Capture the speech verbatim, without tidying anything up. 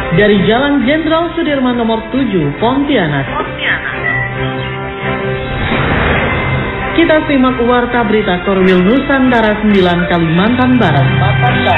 dari Jalan Jenderal Sudirman nomor tujuh, Pontianak. Pontianak. Kita simak warta berita Korwil Nusantara sembilan Kalimantan Barat.